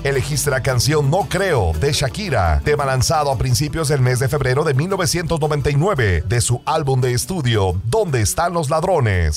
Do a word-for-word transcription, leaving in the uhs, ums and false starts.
Elegiste la canción No Creo de Shakira, tema lanzado a principios del mes de febrero de mil novecientos noventa y nueve de su álbum de estudio ¿Dónde están los ladrones?